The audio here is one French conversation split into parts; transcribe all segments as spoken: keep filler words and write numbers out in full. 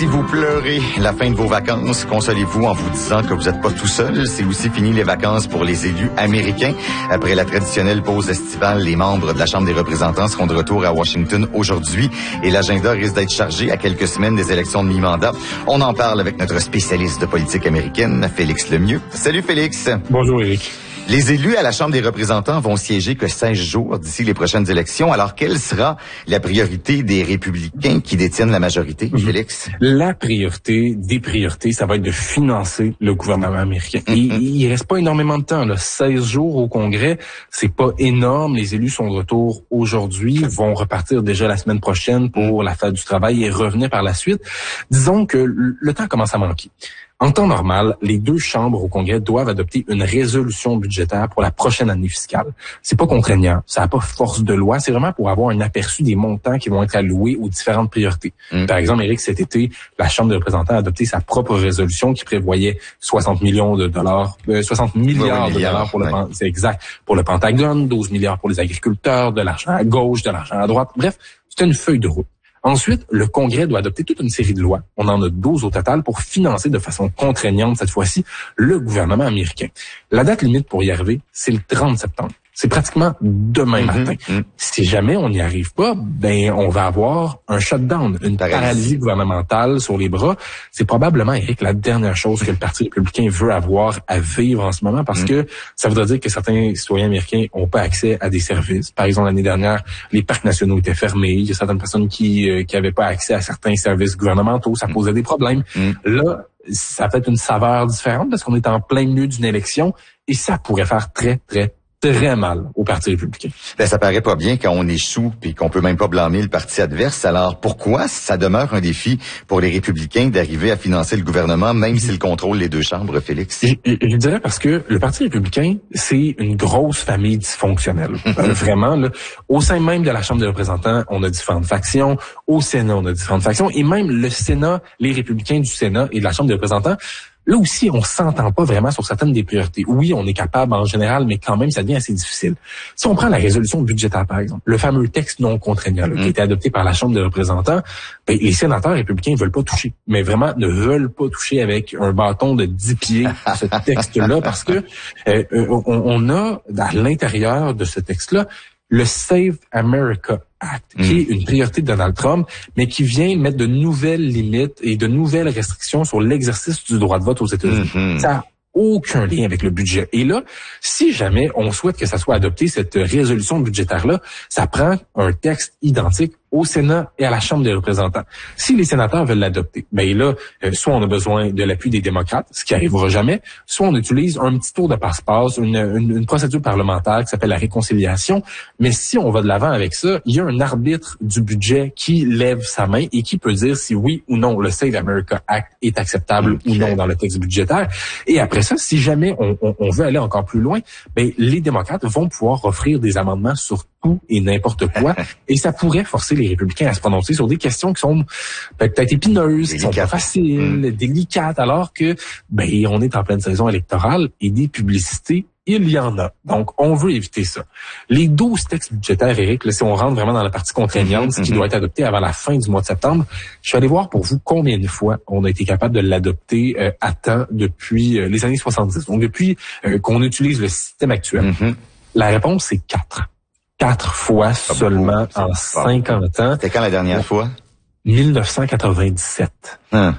Si vous pleurez la fin de vos vacances, consolez-vous en vous disant que vous n'êtes pas tout seul. C'est aussi fini les vacances pour les élus américains. Après la traditionnelle pause estivale, les membres de la Chambre des représentants seront de retour à Washington aujourd'hui et l'agenda risque d'être chargé à quelques semaines des élections de mi-mandat. On en parle avec notre spécialiste de politique américaine, Félix Lemieux. Salut Félix. Bonjour Éric. Les élus à la Chambre des représentants vont siéger que seize jours d'ici les prochaines élections. Alors, quelle sera la priorité des républicains qui détiennent la majorité, mmh. Félix? La priorité des priorités, ça va être de financer le gouvernement américain. Mmh. Et il reste pas énormément de temps, là. seize jours au Congrès, c'est pas énorme. Les élus sont de retour aujourd'hui, vont repartir déjà la semaine prochaine pour la fête du travail et revenir par la suite. Disons que le temps commence à manquer. En temps normal, les deux chambres au Congrès doivent adopter une résolution budgétaire pour la prochaine année fiscale. C'est pas contraignant, ça n'a pas force de loi, c'est vraiment pour avoir un aperçu des montants qui vont être alloués aux différentes priorités. Mmh. Par exemple, Éric, cet été, la Chambre des représentants a adopté sa propre résolution qui prévoyait soixante millions de dollars, euh, soixante milliards oui, de dollars pour le, ouais. c'est exact, pour le Pentagone, douze milliards pour les agriculteurs, de l'argent à gauche, de l'argent à droite. Bref, c'est une feuille de route. Ensuite, le Congrès doit adopter toute une série de lois. On en a douze au total pour financer de façon contraignante, cette fois-ci, le gouvernement américain. La date limite pour y arriver, c'est le trente septembre. C'est pratiquement demain mm-hmm, matin. Mm-hmm. Si jamais on n'y arrive pas, ben on va avoir un shutdown, une paralysie, paralysie gouvernementale sur les bras. C'est probablement, Éric, la dernière chose que le Parti républicain veut avoir à vivre en ce moment parce mm-hmm. que ça voudrait dire que certains citoyens américains n'ont pas accès à des services. Par exemple, l'année dernière, les parcs nationaux étaient fermés. Il y a certaines personnes qui euh, qui avaient pas accès à certains services gouvernementaux. Ça posait mm-hmm. des problèmes. Mm-hmm. Là, ça fait une saveur différente parce qu'on est en plein milieu d'une élection et ça pourrait faire très, très très mal au Parti républicain. Ben, ça paraît pas bien quand on échoue puis qu'on peut même pas blâmer le parti adverse. Alors, pourquoi ça demeure un défi pour les républicains d'arriver à financer le gouvernement, même s'ils contrôlent les deux chambres, Félix? Je, je, je dirais parce que le Parti républicain, c'est une grosse famille dysfonctionnelle. euh, vraiment, là, au sein même de la Chambre des représentants, on a différentes factions. Au Sénat, on a différentes factions. Et même le Sénat, les républicains du Sénat et de la Chambre des représentants, là aussi, on s'entend pas vraiment sur certaines des priorités. Oui, on est capable en général, mais quand même, ça devient assez difficile. Si on prend la résolution budgétaire, par exemple, le fameux texte non contraignant là, mmh. qui a été adopté par la Chambre des représentants, ben, les sénateurs républicains veulent pas toucher, mais vraiment ne veulent pas toucher avec un bâton de dix pieds ce texte-là, parce que euh, on, on a, à l'intérieur de ce texte-là, le Save America Act, mmh. qui est une priorité de Donald Trump, mais qui vient mettre de nouvelles limites et de nouvelles restrictions sur l'exercice du droit de vote aux États-Unis. Mmh. Ça n'a aucun lien avec le budget. Et là, si jamais on souhaite que ça soit adopté, cette résolution budgétaire-là, ça prend un texte identique au Sénat et à la Chambre des représentants. Si les sénateurs veulent l'adopter, ben là, euh, soit on a besoin de l'appui des démocrates, ce qui arrivera jamais, soit on utilise un petit tour de passe-passe, une, une, une procédure parlementaire qui s'appelle la réconciliation. Mais si on va de l'avant avec ça, il y a un arbitre du budget qui lève sa main et qui peut dire si oui ou non le Save America Act est acceptable okay. ou non dans le texte budgétaire. Et après ça, si jamais on, on, on veut aller encore plus loin, ben les démocrates vont pouvoir offrir des amendements sur tout et n'importe quoi, et ça pourrait forcer les républicains à se prononcer sur des questions qui sont peut-être épineuses, délicates. Qui sont pas faciles, mmh. délicates, alors que ben on est en pleine saison électorale et des publicités, il y en a. Donc, on veut éviter ça. Les douze textes budgétaires, Éric, là, si on rentre vraiment dans la partie contraignante, mmh. ce qui doit être adopté avant la fin du mois de septembre, je suis allé voir pour vous combien de fois on a été capable de l'adopter euh, à temps depuis euh, les années soixante-dix. Donc, depuis euh, qu'on utilise le système actuel. Mmh. La réponse, c'est quatre. Quatre fois ah, seulement bon, en cinquante ans. C'était quand la dernière oh, fois? dix-neuf cent quatre-vingt-dix-sept. Hein.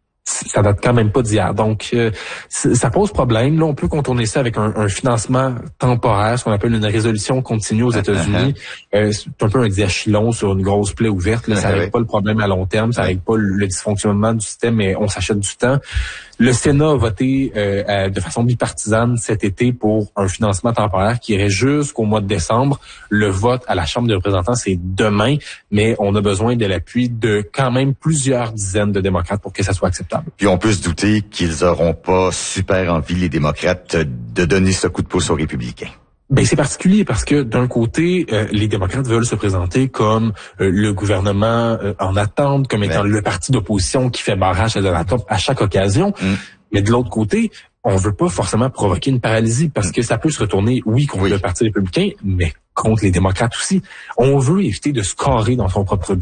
Ça date quand même pas d'hier. Donc, euh, ça pose problème. Là, on peut contourner ça avec un, un financement temporaire, ce qu'on appelle une résolution continue aux États-Unis. Euh, c'est un peu un diachylon sur une grosse plaie ouverte. Là, ça règle pas le problème à long terme, ça règle pas le dysfonctionnement du système, mais on s'achète du temps. Le Sénat a voté euh, de façon bipartisane cet été pour un financement temporaire qui irait jusqu'au mois de décembre. Le vote à la Chambre des représentants, c'est demain, mais on a besoin de l'appui de quand même plusieurs dizaines de démocrates pour que ça soit acceptable. Puis on peut se douter qu'ils auront pas super envie, les démocrates, de donner ce coup de pouce aux républicains. Ben c'est particulier parce que d'un côté, euh, les démocrates veulent se présenter comme euh, le gouvernement euh, en attente, comme étant ben. le parti d'opposition qui fait barrage à Donald Trump à chaque occasion. Mm. Mais de l'autre côté, on veut pas forcément provoquer une paralysie parce mm. que ça peut se retourner, oui, contre oui. le Parti républicain, mais contre les démocrates aussi. On veut éviter de se carrer dans son propre but.